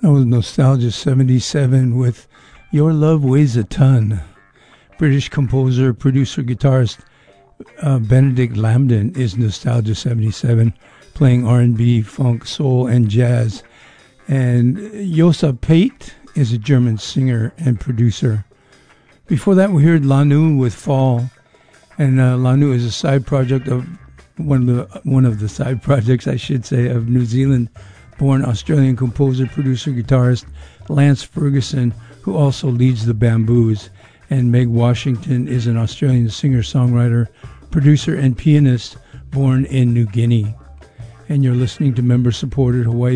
That was Nostalgia 77 with Your Love Weighs a Ton. British composer, producer, guitarist Benedict Lambden is Nostalgia 77, playing R&B, funk, soul, and jazz. And Josa Pate is a German singer and producer. Before that, we heard Lanu with Fall. And Lanu is a side project of one of the side projects, I should say, of New Zealand-born Australian composer, producer, guitarist Lance Ferguson, who also leads the Bamboos. And Meg Washington is an Australian singer-songwriter, producer, and pianist born in New Guinea. And you're listening to member-supported Hawaii